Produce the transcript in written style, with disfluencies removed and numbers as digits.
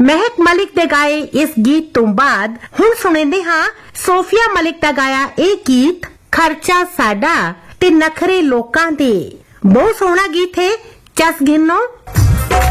ਮਹਿਕ ਮਲਿਕ ਦੇ ਗਾਏ ਇਸ ਗੀਤ ਤੋਂ ਬਾਅਦ ਹੁਣ ਸੁਣਦੇ ਹਾਂ ਸੋਫੀਆ ਮਲਿਕ ਦਾ ਗਾਇਆ ਇਹ ਗੀਤ ਖਰਚਾ ਸਾਡਾ ਤੇ ਨਖਰੇ ਲੋਕਾਂ ਦੇ। ਬਹੁਤ ਸੋਹਣਾ ਗੀਤ ਹੈ। ਜਸ ਗਿਣੋ।